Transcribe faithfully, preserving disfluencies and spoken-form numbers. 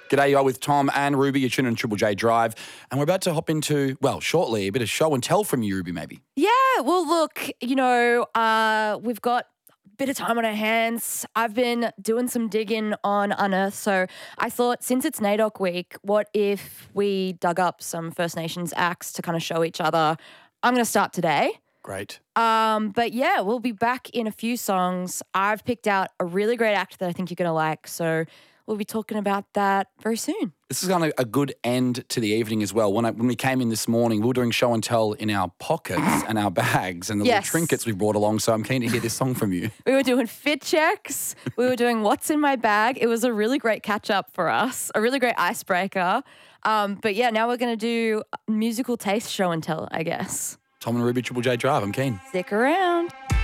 G'day, you are with Tom and Ruby. You're tuning in Triple J Drive. And we're about to hop into, well, shortly, a bit of show and tell from you, Ruby, maybe. Yeah, well, look, you know, uh, we've got a bit of time on our hands. I've been doing some digging on Unearth, so I thought since it's NAIDOC week, what if we dug up some First Nations acts to kind of show each other? I'm going to start today. Great. Um, but yeah, we'll be back in a few songs. I've picked out a really great act that I think you're going to like, so we'll be talking about that very soon. This is kind of a good end to the evening as well. When I, when we came in this morning, we were doing show and tell in our pockets and our bags and the Yes. little trinkets we brought along, so I'm keen to hear this song from you. We were doing fit checks. We were doing what's in my bag. It was a really great catch up for us, a really great icebreaker. Um, but yeah, now we're going to do musical taste show and tell, I guess. Tom and Ruby, Triple J Drive. I'm keen. Stick around.